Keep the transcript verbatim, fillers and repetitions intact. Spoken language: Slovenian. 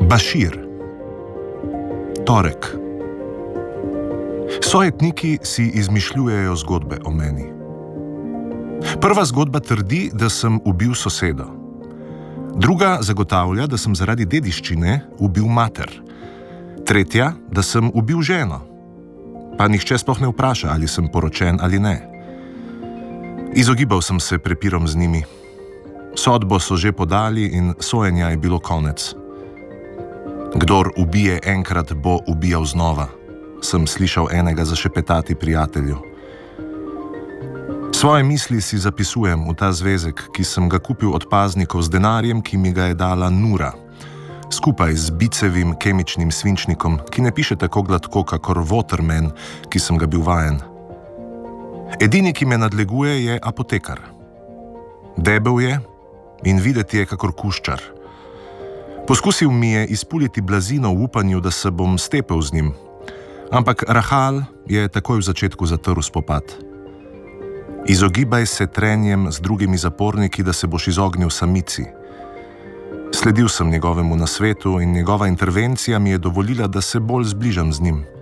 Bašir. Torek. Sojetniki si izmišljujejo zgodbe o meni. Prva zgodba trdi, da sem ubil sosedo. Druga zagotavlja, da sem zaradi dediščine ubil mater. Tretja, da sem ubil ženo. Pa nihče sploh ne vpraša, ali sem poročen ali ne. Izogibal sem se prepirom z njimi. Sodbo so že podali in sojenja je bilo konec. Kdor ubije enkrat, bo ubijal znova, sem slišal enega zašepetati prijatelju. Svoje misli si zapisujem v ta zvezek, ki sem ga kupil od paznikov z denarjem, ki mi ga je dala Nura, skupaj z bicevim kemičnim svinčnikom, ki ne piše tako gladko kakor Waterman, ki sem ga bil vajen. Edini, ki me nadleguje, je apotekar. Debel je in videti je kakor kuščar. Poskusil mi je izpuliti blazino v upanju, da se bom stepel z njim, ampak Rahal je takoj v začetku zatrl spopad. Izogibaj se trenjem z drugimi zaporniki, da se boš izognil samici. Sledil sem njegovemu nasvetu in njegova intervencija mi je dovolila, da se bolj zbližam z njim.